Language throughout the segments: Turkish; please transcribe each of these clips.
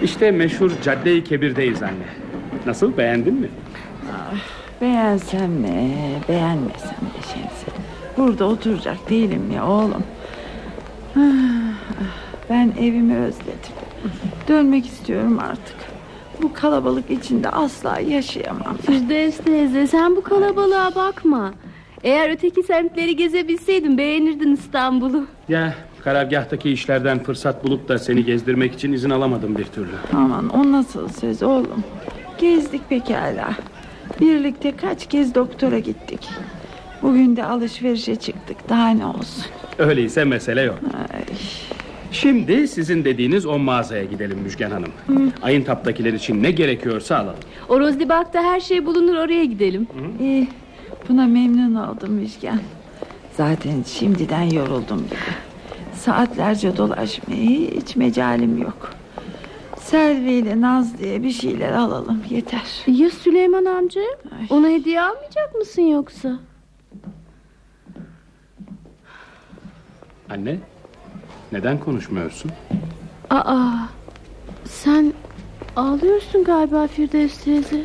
İşte meşhur Cadde-i Kebir'deyiz anne. Nasıl, beğendin mi? Beğensem ne, beğenmesem ne Şemsi. Burada oturacak değilim ya oğlum. Ben evimi özledim. Dönmek istiyorum artık. Bu kalabalık içinde asla yaşayamam. Firdevs teyze, sen bu kalabalığa bakma. Eğer öteki semtleri gezebilseydin beğenirdin İstanbul'u. Ya karargahtaki işlerden fırsat bulup da seni gezdirmek için izin alamadım bir türlü. Aman, o nasıl söz oğlum. Gezdik pekala. Birlikte kaç kez doktora gittik. Bugün de alışverişe çıktık. Daha ne olsun. Öyleyse mesele yok. Ay. Şimdi sizin dediğiniz o mağazaya gidelim Müjgan Hanım. Ayın taptakiler için ne gerekiyorsa alalım. O Rozlibak'ta her şey bulunur, oraya gidelim. İyi, buna memnun oldum Müjgan. Zaten şimdiden yoruldum bile. Saatlerce dolaşmaya hiç mecalim yok. Selvi ile Nazlı'ya bir şeyler alalım, yeter. Ya Süleyman amca? Ay. Ona hediye almayacak mısın yoksa? Anne, neden konuşmuyorsun? Sen ağlıyorsun galiba Firdevs teyze.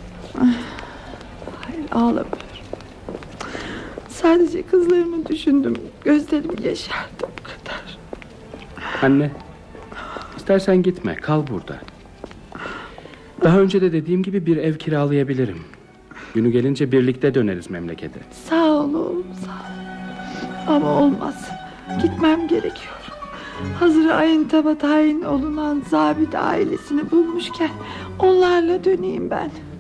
Hayır, ağlamıyorum. Sadece kızlarımı düşündüm. Gözlerim yaşardı, bu kadar. Anne, istersen gitme, kal burada. Daha önce de dediğim gibi bir ev kiralayabilirim. Günü gelince birlikte döneriz memlekete. Sağ ol oğlum, sağ ol. Ama olmaz. Gitmem gerekiyor. Hazır Ayıntap'a tayin olunan zabit ailesini bulmuşken onlarla döneyim ben.